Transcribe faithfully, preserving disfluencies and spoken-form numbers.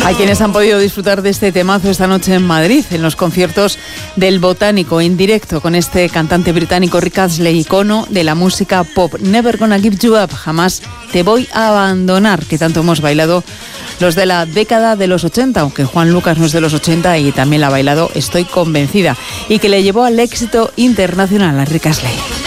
Hay quienes han podido disfrutar de este temazo esta noche en Madrid, en los conciertos del Botánico, en directo con este cantante británico Rick Astley, icono de la música pop. Never Gonna Give You Up, jamás te voy a abandonar, que tanto hemos bailado los de la década de los ochenta, aunque Juan Lucas no es de los ochenta y también la ha bailado, estoy convencida, y que le llevó al éxito internacional a Rick Astley.